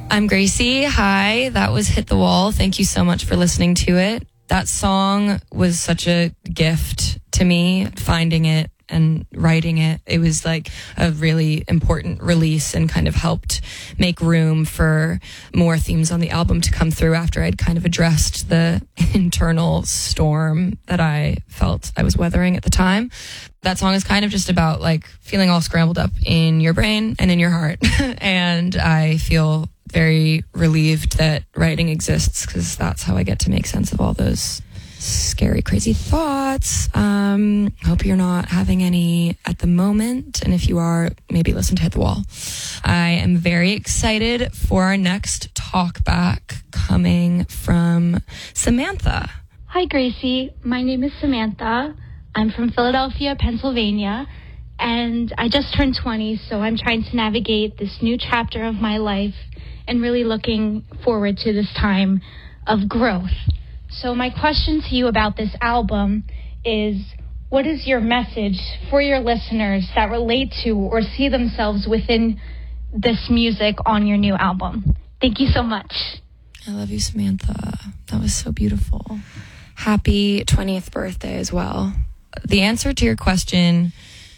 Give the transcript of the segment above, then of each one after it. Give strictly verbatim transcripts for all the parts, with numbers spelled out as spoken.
I'm Gracie. Hi, that was Hit the Wall. Thank you so much for listening to it. That song was such a gift to me, finding it and writing it. It was like a really important release and kind of helped make room for more themes on the album to come through after I'd kind of addressed the internal storm that I felt I was weathering at the time. That song is kind of just about like feeling all scrambled up in your brain and in your heart. And I feel very relieved that writing exists because that's how I get to make sense of all those scary, crazy thoughts. Um, hope you're not having any at the moment. And if you are, maybe listen to Hit the Wall. I am very excited for our next talk back coming from Samantha. Hi, Gracie. My name is Samantha. I'm from Philadelphia, Pennsylvania, and I just turned twenty, so I'm trying to navigate this new chapter of my life and really looking forward to this time of growth. So my question to you about this album is, what is your message for your listeners that relate to or see themselves within this music on your new album? Thank you so much. I love you, Samantha. That was so beautiful. Happy twentieth birthday as well. The answer to your question,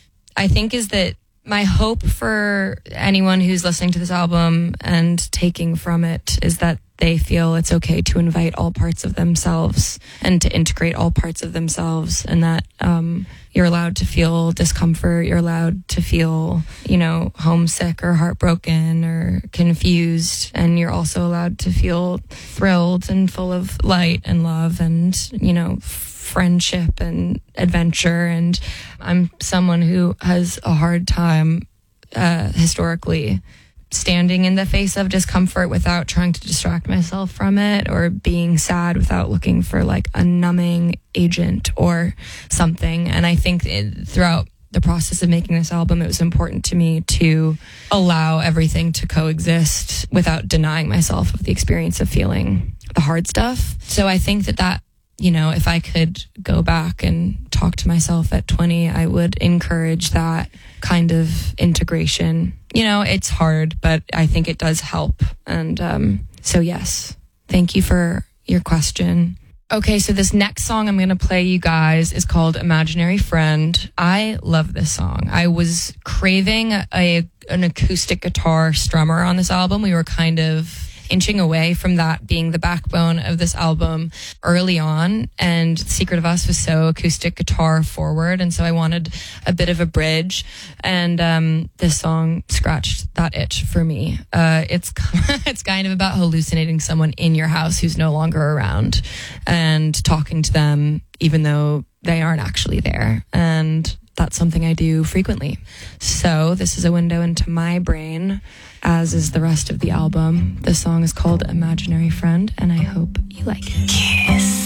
I think, is that my hope for anyone who's listening to this album and taking from it is that they feel it's okay to invite all parts of themselves and to integrate all parts of themselves, and that um, you're allowed to feel discomfort, you're allowed to feel, you know, homesick or heartbroken or confused, and you're also allowed to feel thrilled and full of light and love and, you know, friendship and adventure. And I'm someone who has a hard time uh, historically standing in the face of discomfort without trying to distract myself from it, or being sad without looking for like a numbing agent or something. And I think it, throughout the process of making this album, it was important to me to allow everything to coexist without denying myself of the experience of feeling the hard stuff. So I think that that, you know, if I could go back and talk to myself at twenty, I would encourage that kind of integration. You know, it's hard, but I think it does help. And um, so, yes, thank you for your question. Okay, so this next song I'm going to play you guys is called Imaginary Friend. I love this song. I was craving a an acoustic guitar strummer on this album. We were kind of inching away from that being the backbone of this album early on, and Secret of Us was so acoustic guitar forward, and so I wanted a bit of a bridge, and um, this song scratched that itch for me. Uh, it's it's kind of about hallucinating someone in your house who's no longer around and talking to them even though they aren't actually there, and that's something I do frequently. So this is a window into my brain, as is the rest of the album. The song is called Imaginary Friend, and I hope you like it. Kiss.